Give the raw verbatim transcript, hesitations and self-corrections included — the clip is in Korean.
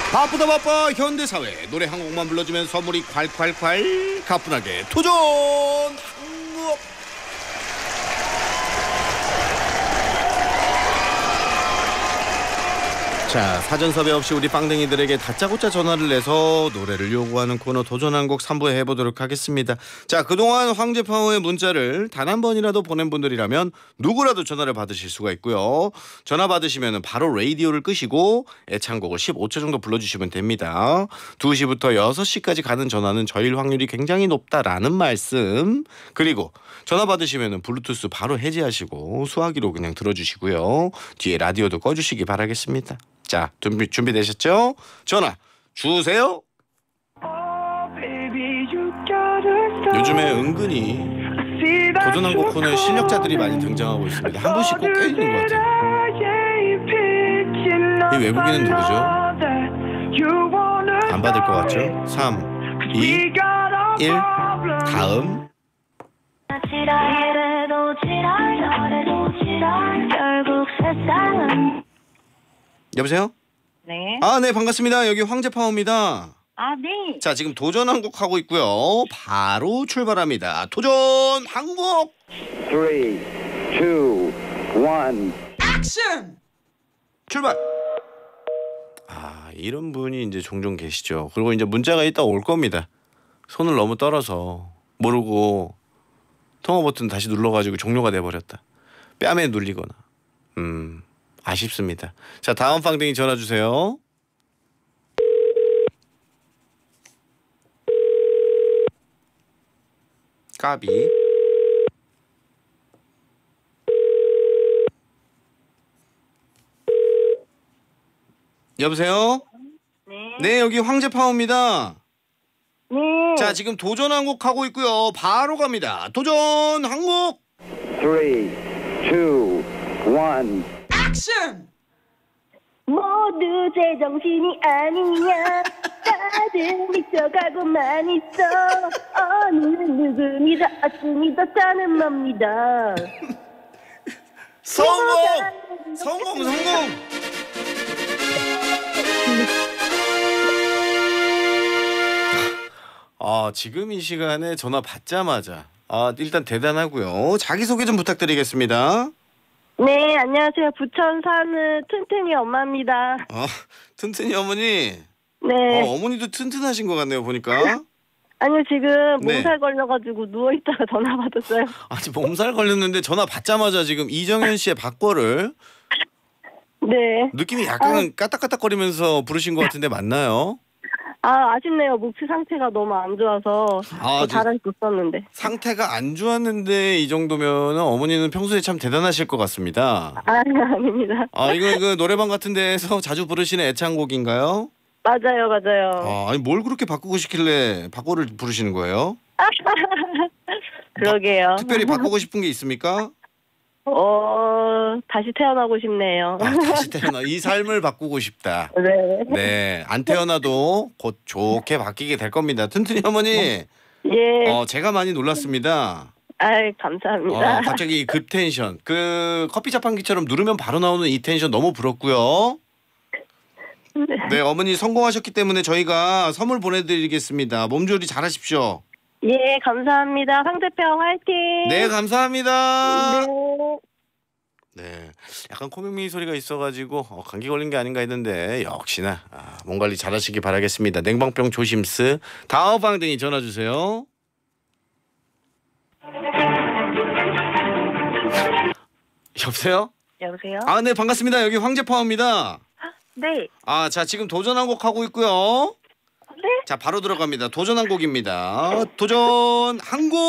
바쁘다 바빠 현대사회 노래 한 곡만 불러주면 선물이 콸콸콸 가뿐하게 도전 한국. 자, 사전 섭외 없이 우리 빵댕이들에게 다짜고짜 전화를 내서 노래를 요구하는 코너 도전 한 곡 삼 부 해보도록 하겠습니다. 자, 그동안 황제파워의 문자를 단 한 번이라도 보낸 분들이라면 누구라도 전화를 받으실 수가 있고요. 전화 받으시면 바로 라디오를 끄시고 애창곡을 십오 초 정도 불러주시면 됩니다. 두 시부터 여섯 시까지 가는 전화는 저일 확률이 굉장히 높다라는 말씀. 그리고 전화 받으시면 블루투스 바로 해제하시고 수화기로 그냥 들어주시고요. 뒤에 라디오도 꺼주시기 바라겠습니다. 자, 준비, 준비되셨죠? 전화 주세요. 요즘에 은근히 도전한 곡 코너에 실력자들이 많이 등장하고 있습니다. 한 분씩 꼭 껴있는 것 같아요. 이 외국인은 누구죠? 안 받을 것 같죠? 삼, 이, 일 다음. 여보세요? 네. 아, 네, 반갑습니다. 여기 황제파워입니다. 아, 네. 자, 지금 도전 한곡 하고 있고요. 바로 출발합니다. 도전 한곡. 삼, 이, 일 액션! 출발. 아, 이런 분이 이제 종종 계시죠. 그리고 이제 문자가 이따 올 겁니다. 손을 너무 떨어서 모르고 통화 버튼 다시 눌러가지고 종료가 돼버렸다. 뺨에 눌리거나. 음, 아쉽습니다. 자, 다음 빵댕이 전화 주세요. 까비. 여보세요? 네. 네, 여기 황제파워입니다. 네. 자, 지금 도전 한 곡 하고 있고요. 바로 갑니다. 도전 한 곡. 삼, 이, 일 액션! 모두 제정신이 아니냐. 다들 미쳐가고만 있어. 어느 누구니다 어쩌니다 자는 뭡니다. 성공! 성공, 성공! 아, 지금 이 시간에 전화 받자마자 아, 일단 대단하고요. 자기소개 좀 부탁드리겠습니다. 네, 안녕하세요. 부천 사는 튼튼이 엄마입니다. 아, 튼튼이 어머니. 네. 어, 어머니도 튼튼하신 것 같네요, 보니까. 아니요, 지금 네. 몸살 걸려가지고 누워있다가 전화 받았어요. 아니, 몸살 걸렸는데 전화 받자마자 지금 이정현 씨의 박거를 네. 느낌이 약간 까딱까딱거리면서 부르신 것 같은데 맞나요? 아, 아쉽네요. 목치 상태가 너무 안 좋아서 아, 더 저- 잘할 수 없었는데. 상태가 안 좋았는데 이 정도면 어머니는 평소에 참 대단하실 것 같습니다. 아, 아닙니다. 아, 이거 그 노래방 같은 데에서 자주 부르시는 애창곡인가요? 맞아요, 맞아요. 아, 아니 뭘 그렇게 바꾸고 싶길래 바꿔를 부르시는 거예요? 그러게요. 특별히 바꾸고 싶은 게 있습니까? 어, 다시 태어나고 싶네요. 아, 다시 태어나 이 삶을 바꾸고 싶다. 네. 네, 안 태어나도 곧 좋게 바뀌게 될 겁니다. 튼튼이 어머니, 예. 어, 제가 많이 놀랐습니다. 아이, 어, 감사합니다. 갑자기 급 텐션, 그 커피 자판기처럼 누르면 바로 나오는 이 텐션 너무 부럽고요. 네. 네, 어머니 성공하셨기 때문에 저희가 선물 보내드리겠습니다. 몸조리 잘하십시오. 예, 감사합니다. 황제평 화이팅! 네, 감사합니다. 네. 네, 약간 코맹맹이 소리가 있어가지고 어, 감기 걸린 게 아닌가 했는데 역시나 아, 몸 관리 잘하시기 바라겠습니다. 냉방병 조심스. 다음 방댕이 전화 주세요. 여보세요? 여보세요? 아, 네, 반갑습니다. 여기 황제파워입니다. 네. 아, 자, 지금 도전 한 곡 하고 있고요. 네? 자, 바로 들어갑니다. 도전 한 곡입니다. 도전 한 곡.